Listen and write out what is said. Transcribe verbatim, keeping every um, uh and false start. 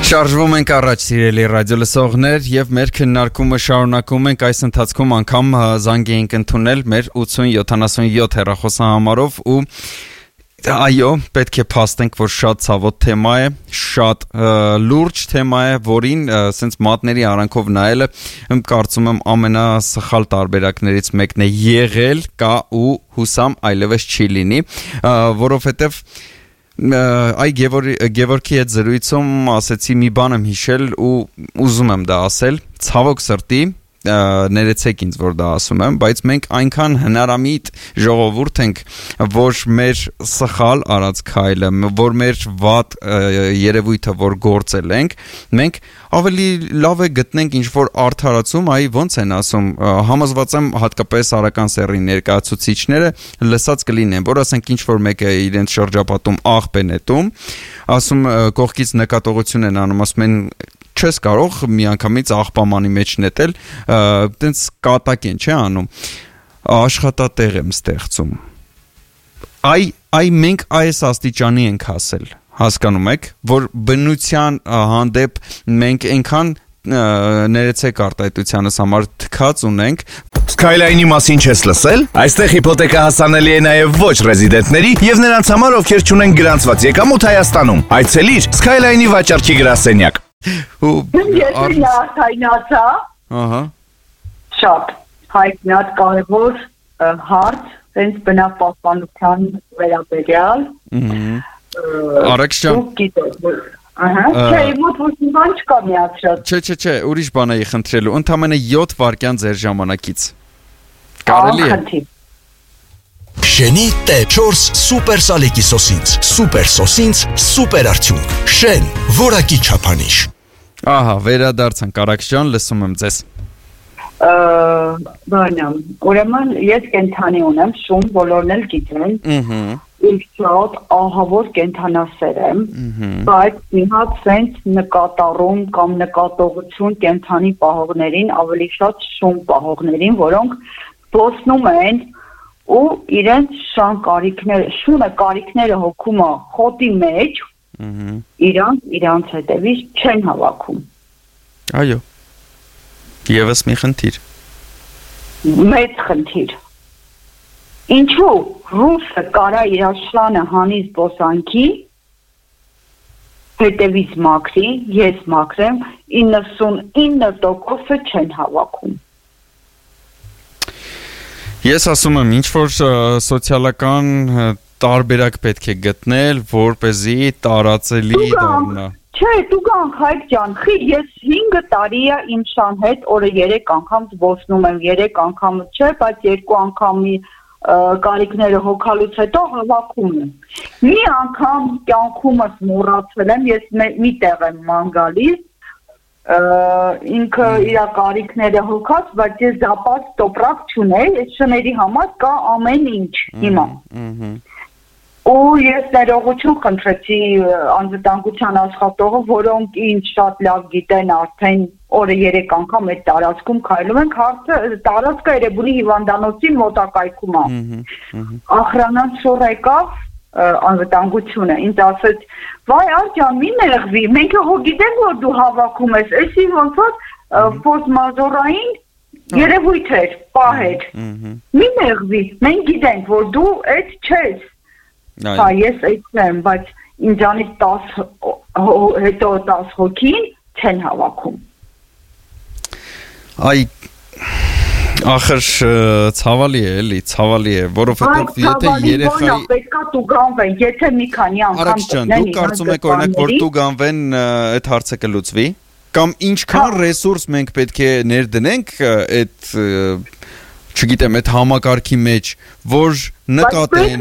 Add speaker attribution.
Speaker 1: Շարժվում ենք առաջ, սիրելի ռադիոլսողներ, եւ մեր քննարկումը շարունակում ենք այս ընթացքում անգամ զանգ էինք ընդունել մեր ութսուն յոթանասունյոթ հեռախոսահամարով ու այո, պետք է փաստենք, որ շատ ցավոտ թեմա է, շատ լուրջ թեմա է, որին սենց մատների արանքով նայելը կարծում եմ ամենասխալ տարբերակներից մեկն է եղել, կա ու հուսամ այլևս չի լինի, որովհետեւ Այ Գևորգի հետ զրույցում ասեցի մի բան եմ հիշել ու ուզում եմ դա ասել, ցավոք սրտի, ներեցեք ինձ, որ դա ասում եմ, բայց մենք այնքան հնարամիտ ժողովուրդ ենք, որ մեր սխալ արած քայլը, որ մեր վատ երևույթը, որ գործել ենք, մենք ավելի լավ է գտնենք ինչ-որ արդարացում, այ ոնց են ասում, համոզված եմ հատկապես արական սեռի ներկայացուցիչները լսած կլինեն, որ ասենք ինչ-որ մեկը իրենց շրջապատում աղբ է նետում, ասում կողքից նկատողություն են անում, ասում են չես կարող միանգամից աղբամանի մեջ նետել, տենց կատակ են, չէ անում, աշխատատեղ եմ ստեղծում, այ, այ մենք այս աստիճանի ենք հասել, հասկանում եք, որ բնության հանդեպ մենք այնքան ներեցեք արտահայտությանս համար թքած ունենք
Speaker 2: Skyline-ի մասին չես լսել? Այստեղ հիփոթեկա հասանելի է նաև ոչ ռեզիդենտների եւ նրանց համար, ովքեր չունեն գրանցված եկամուտ Հայաստանում։ Այցելիր Skyline-ի վաճառքի գրասենյակ։
Speaker 3: Ես հայտնացա։
Speaker 1: Ահա։
Speaker 3: Շատ հայտնած կարևոր հարց, հենց բնապահպանության վերաբերյալ։
Speaker 1: Արեգ ջան։
Speaker 3: Ահա, չէ, մոտ ոչինչ բան չկա միացրած։
Speaker 1: Չէ, չէ, չէ, ուրիշ բան էի խնդրելու, ընդամենը յոթ վայրկյան ձեր ժամանակից։ Կարելի է։
Speaker 4: Շենի Տե չորս սուպեր սալիկի սոսինց, սուպեր սոսինց, սուպեր արդյունք, Շեն, որակի չափանիշ։
Speaker 1: Ահա, վերադարձանք, Արեգ ջան, լսում եմ ձեզ։
Speaker 3: Բանամ, ուրեմն ես կենթանի ունեմ, շուն, բոլորն էլ գիտեն։ Ըհը։ Ինչ շատ ահավոր կենթանասեր եմ, բայց մի հատ սենց նկատառում կամ նկատողություն կենթանի պահողներին, ավելի շատ շուն պահողներին, որոնք բոսնում են ու իրենց շան կարիքները, շունը կարիքները հոգում է խոտի մեջ, իրանց իրանց հետևից չեն հավաքում։
Speaker 1: Այո, ևս մի խնդիր։
Speaker 3: Մեծ խնդիր։ Ինչու ռուսը կարա իր աշլանը հանի զբոսանքի, հետևից մաքրի, ես մաքրեմ, իննսունինը տոկոսը չեն հավաքում։
Speaker 1: Ես ասում եմ, ինչ-որ սոցիալական տարբերակ պետք է գտնել, որպեսզի տարածելի դառնա։
Speaker 3: Չէ, դու գանք Հայկ ջան, խի ես հինգ տարի է իմ շան հետ օրը երեք անգամ զբոսնում եմ, երեք անգամ չէ, բայց երկու անգամի կարիքները հոգալուց հետո հավաքում եմ։ Մի անգամ կյանքումս մոռացել եմ, ես մի տեղ եմ ման գալիս, ինքը իր կարիքները հոգած, բայց ես զապած տոպրակ չունեի, այս շների համար կա ամեն ինչ հիմա։ Ու ես ներողություն խնդրեցի անվտանգության աշխատողը, որոնք ինձ շատ լավ գիտեն արդեն օրը երեք անգամ այդ տարածքում քայլում ենք, հարցը տարածքը Էրեբունի հիվանդանոցի մոտակայքում է։ Ախրանան շուռ եկավ անվտանգությունը, ինձ ասեց, վայ Աջան, մի նեղվի, մենք հո գիտենք, որ դու հավաքում ես, էսի ոնց որ ֆորս մաժորային երևույթ էր, պահ էր։ Մի նեղվի, մենք գիտենք, որ դու այդ չես։ Հա, ես այդ եմ, բայց ինձանից տաս հետո տաս հոգին չեն հավաքում։
Speaker 1: Այ, ախր ցավալի է, էլի, ցավալի է, որովհետև եթե երեխայի…
Speaker 3: Այդ պետքա տուգանվեն, եթե մի քանի անգամ…
Speaker 1: Արեգ ջան, դուք կարծում եք օրինակ, որ տուգանվեն այդ հարցը կլուծվի, կամ ինչքան ռեսուրս մենք պետք է ներդնենք այդ, չգիտեմ, այդ համակարգի մեջ, որ նկատեն…